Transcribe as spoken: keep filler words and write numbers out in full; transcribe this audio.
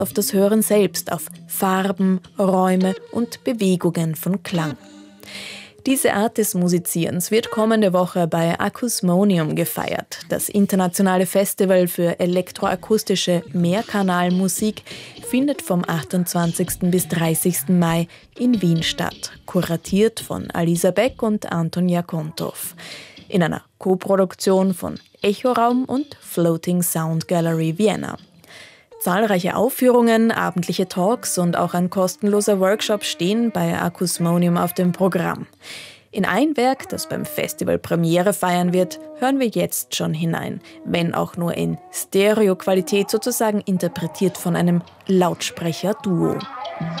auf das Hören selbst, auf Farben, Räume und Bewegungen von Klang. Diese Art des Musizierens wird kommende Woche bei Acousmonium gefeiert. Das internationale Festival für elektroakustische Mehrkanalmusik findet vom achtundzwanzigsten bis dreißigsten Mai in Wien statt, kuratiert von Alisa Beck und Anton Jakontov. In einer Koproduktion von Echoraum und Floating Sound Gallery Vienna. Zahlreiche Aufführungen, abendliche Talks und auch ein kostenloser Workshop stehen bei Acousmonium auf dem Programm. In ein Werk, das beim Festival Premiere feiern wird, hören wir jetzt schon hinein, wenn auch nur in Stereoqualität, sozusagen interpretiert von einem Lautsprecher-Duo.